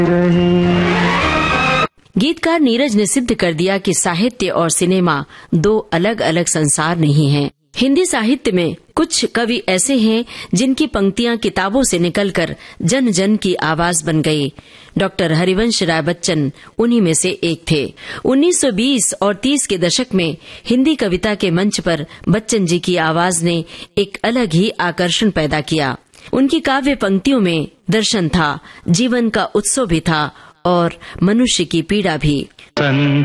गीतकार नीरज ने सिद्ध कर दिया कि साहित्य और सिनेमा दो अलग अलग संसार नहीं हैं। हिंदी साहित्य में कुछ कवि ऐसे हैं जिनकी पंक्तियां किताबों से निकलकर जन जन की आवाज बन गई। डॉक्टर हरिवंश राय बच्चन उन्हीं में से एक थे। 1920 और 30 के दशक में हिंदी कविता के मंच पर बच्चन जी की आवाज ने एक अलग ही आकर्षण पैदा किया। उनकी काव्य पंक्तियों में दर्शन था, जीवन का उत्सव भी था और मनुष्य की पीड़ा भी।